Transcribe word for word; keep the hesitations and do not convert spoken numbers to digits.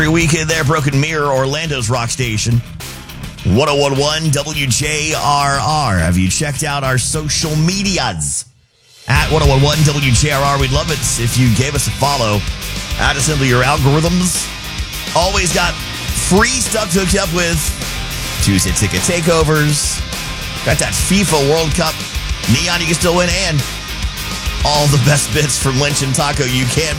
Every weekend there, Broken Mirror, Orlando's rock station. one oh one point one W J R R. Have you checked out our social medias? At one oh one point one W J R R. We'd love it if you gave us a follow. Add us into your algorithms. Always got free stuff to hook you up with. Tuesday ticket takeovers. Got that FIFA World Cup. Neon, you can still win. And all the best bits from Lynch and Taco you can